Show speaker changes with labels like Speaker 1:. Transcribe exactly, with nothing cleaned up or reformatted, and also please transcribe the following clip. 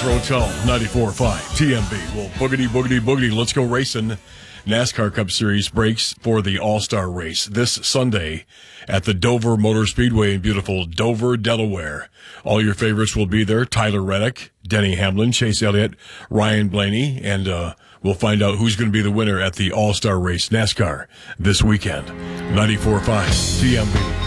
Speaker 1: Metro Tone, ninety-four point five T M B. Well, boogity, boogity, boogity. Let's go racing. NASCAR Cup Series breaks for the All-Star Race this Sunday at the Dover Motor Speedway in beautiful Dover, Delaware. All your favorites will be there. Tyler Reddick, Denny Hamlin, Chase Elliott, Ryan Blaney, and uh, we'll find out who's going to be the winner at the All-Star Race NASCAR this weekend. ninety-four point five T M B.